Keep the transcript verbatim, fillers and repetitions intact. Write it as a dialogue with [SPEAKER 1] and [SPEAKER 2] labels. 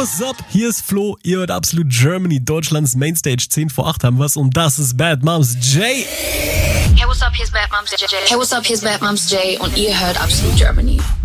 [SPEAKER 1] what's up? Hier ist Flo, ihr hört Absolute Germany, Deutschlands Mainstage. zehn vor acht haben wir's und das ist Bad Moms J.
[SPEAKER 2] Hey, what's up? Here's Bad Moms J. Hey, what's up? Here's Bad Moms J. Und ihr hört Absolute Germany.